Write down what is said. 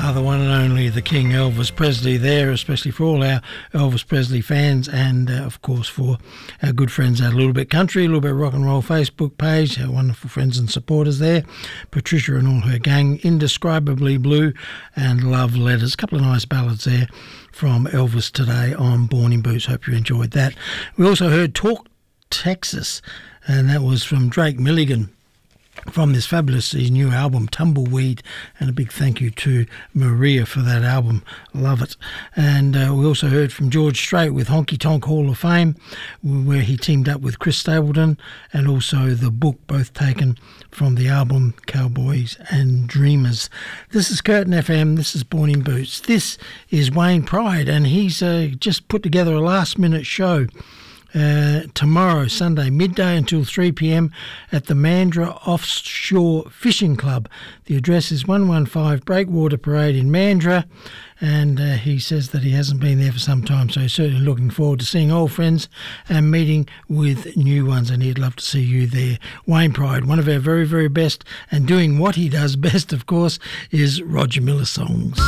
The one and only, the King Elvis Presley there, especially for all our Elvis Presley fans and, of course, for our good friends at A Little Bit Country, A Little Bit Rock and Roll Facebook page, our wonderful friends and supporters there, Patricia and all her gang, Indescribably Blue and Love Letters. A couple of nice ballads there from Elvis today on Born in Boots. Hope you enjoyed that. We also heard Talk Texas, and that was from Drake Milligan, from this fabulous his new album Tumbleweed, and a big thank you to Maria for that album. Love it. And we also heard from George Strait with Honky Tonk Hall of Fame, where he teamed up with Chris Stapleton, and also The Book, both taken from the album Cowboys and Dreamers. This is Curtin FM, this is Born in Boots, this is Wayne Pride, and he's just put together a last minute show tomorrow, Sunday, midday until 3 p.m. at the Mandurah Offshore Fishing Club. The address is 115 Breakwater Parade in Mandurah, and he says that he hasn't been there for some time, so he's certainly looking forward to seeing old friends and meeting with new ones, and he'd love to see you there. Wayne Pride, one of our very, very best, and doing what he does best, of course, is Roger Miller songs.